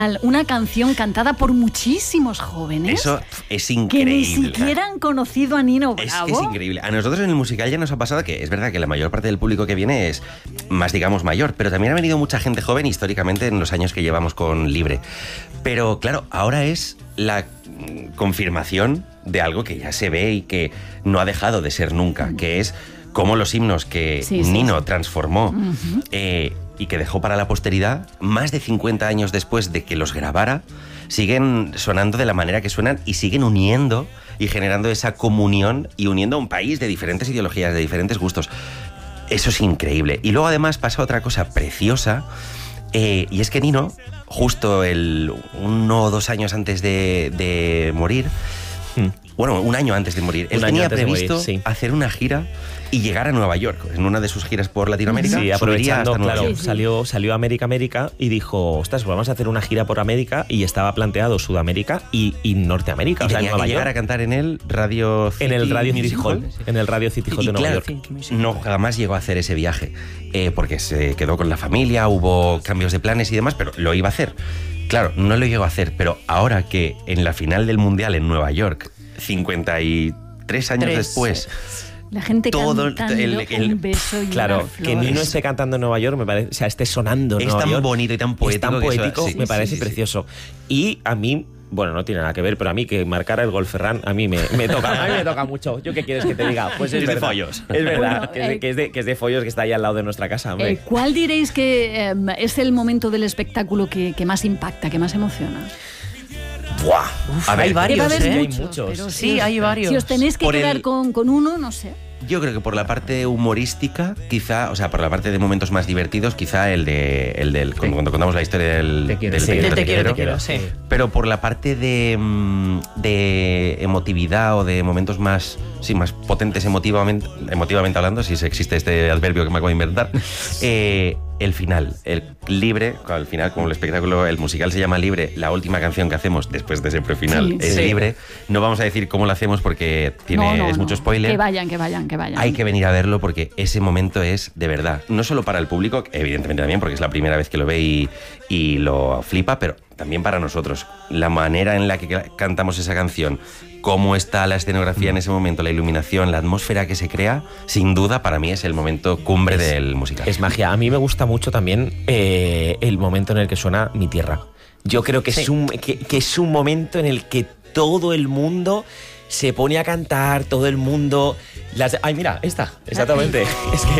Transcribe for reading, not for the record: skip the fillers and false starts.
Una canción cantada por muchísimos jóvenes. Eso es increíble. Que ni siquiera han conocido a Nino Bravo. Es increíble. A nosotros en el musical ya nos ha pasado que es verdad que la mayor parte del público que viene es más, digamos, mayor, pero también ha venido mucha gente joven históricamente en los años que llevamos con Libre. Pero claro, ahora es la confirmación de algo que ya se ve y que no ha dejado de ser nunca, que es cómo los himnos que Nino transformó y que dejó para la posteridad, más de 50 años después de que los grabara, siguen sonando de la manera que suenan y siguen uniendo y generando esa comunión y uniendo a un país de diferentes ideologías, de diferentes gustos. Eso es increíble. Y luego además pasa otra cosa preciosa, y es que Nino, justo 1 o 2 años antes de morir, bueno, 1 año antes de morir, él tenía previsto hacer una gira y llegar a Nueva York en una de sus giras por Latinoamérica. Sí, aprovechando, claro, salió América y dijo, ostras, vamos a hacer una gira por América, y estaba planteado Sudamérica y Norteamérica. Y tenía que llegar a cantar en el Radio City, en el Radio City Hall, en el Radio City Hall de Nueva York. No jamás llegó a hacer ese viaje, porque se quedó con la familia, hubo cambios de planes y demás, pero lo iba a hacer. Claro, no lo llegó a hacer, pero ahora que en la final del Mundial en Nueva York, 53 años después, la gente todo un beso y claro, una que Nino esté cantando en Nueva York, me parece, o sea, esté sonando en Nueva York. Es tan bonito y tan poético. Me parece precioso. Y a mí, bueno, no tiene nada que ver, pero a mí que marcara el gol Ferran, a mí me toca, a mí me toca mucho. ¿Yo qué quieres que te diga? Pues es verdad. De follos. Es verdad, bueno, que es de follos, que está ahí al lado de nuestra casa. ¿Cuál diréis que es el momento del espectáculo que más impacta, que más emociona? ¡Buah! Hay varios, hay muchos. Sí, hay varios. Si os tenéis que quedar con uno, no sé. Yo creo que por la parte humorística, quizá, o sea, por la parte de momentos más divertidos, quizá el del cuando contamos la historia del Te quiero, sí. Pero por la parte de emotividad o de momentos más potentes emotivamente hablando, si existe este adverbio que me acabo de inventar, el final, el Libre, al final, como el espectáculo, el musical se llama Libre, la última canción que hacemos después de ese prefinal es Libre. No vamos a decir cómo lo hacemos porque es mucho spoiler. Que vayan. Hay que venir a verlo porque ese momento es de verdad. No solo para el público, evidentemente también, porque es la primera vez que lo ve y lo flipa, pero también para nosotros. La manera en la que cantamos esa canción, cómo está la escenografía en ese momento, la iluminación, la atmósfera que se crea, sin duda para mí es el momento cumbre del musical. Es magia. A mí me gusta mucho también el momento en el que suena Mi Tierra. Yo creo que, que es un momento en el que todo el mundo se pone a cantar, todo el mundo... Ay, mira, esta, exactamente. Es que